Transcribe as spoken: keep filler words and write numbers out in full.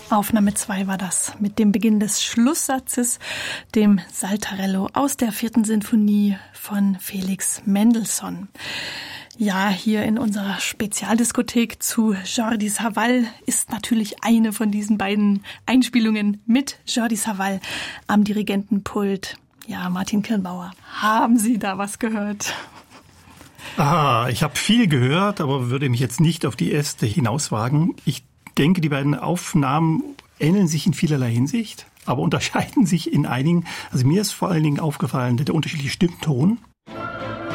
Aufnahme zwei war das mit dem Beginn des Schlusssatzes, dem Saltarello aus der vierten Sinfonie von Felix Mendelssohn. Ja, hier in unserer Spezialdiskothek zu Jordi Savall ist natürlich eine von diesen beiden Einspielungen mit Jordi Savall am Dirigentenpult. Ja, Martin Kirnbauer, haben Sie da was gehört? Ah, ich habe viel gehört, aber würde mich jetzt nicht auf die erste hinauswagen. Ich denke, die beiden Aufnahmen ähneln sich in vielerlei Hinsicht, aber unterscheiden sich in einigen. Also mir ist vor allen Dingen aufgefallen der unterschiedliche Stimmton.